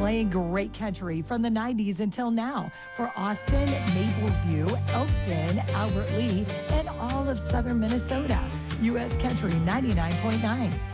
playing great country from the 90s until now for Austin, Mapleview, Elkton, Albert Lee, and all of southern Minnesota. U.S. Country 99.9.